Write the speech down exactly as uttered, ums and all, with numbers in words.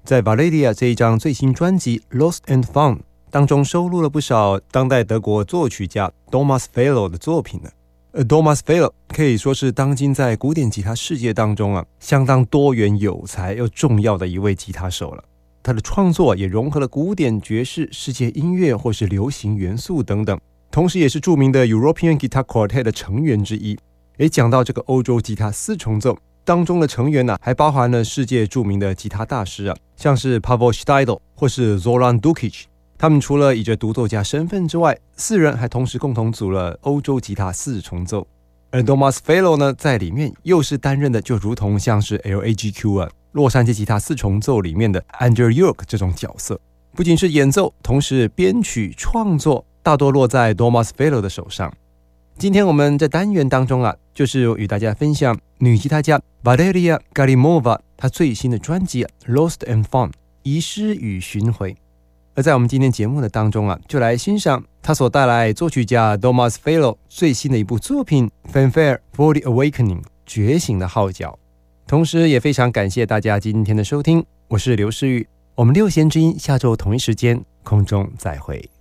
在 Valeria 这一张最新专辑 Lost and Found 当中收录了不少当代德国作曲家 Thomas Pfähler 的作品呢。而 Thomas Pfähler 可以说是当今在古典吉他世界当中啊，相当多元有才又重要的一位吉他手了。他的创作也融合了古典、爵士、世界音乐或是流行元素等等，同时也是著名的 European Guitar Quartet 的成员之一。也讲到这个欧洲吉他四重奏当中的成员呢、啊，还包含了世界著名的吉他大师啊，像是 Pavel Steidl 或是 Zoran Dukic。他们除了以着独奏家身份之外，四人还同时共同组了欧洲吉他四重奏。而 Thomas Pfähler 呢，在里面又是担任的就如同像是 L A G Q 啊，洛杉矶吉他四重奏里面的 Andrew York 这种角色，不仅是演奏，同时编曲创作大多落在 Thomas Pfähler 的手上。今天我们在单元当中啊，就是与大家分享女吉他家 Valeria Galimova 她最新的专辑 Lost and Found 遗失与寻回。而在我们今天节目的当中啊，就来欣赏他所带来作曲家 Thomas Pfähler 最新的一部作品 Fanfare for the Awakening 觉醒的号角。同时也非常感谢大家今天的收听，我是刘世玉，我们六弦之音下周同一时间空中再会。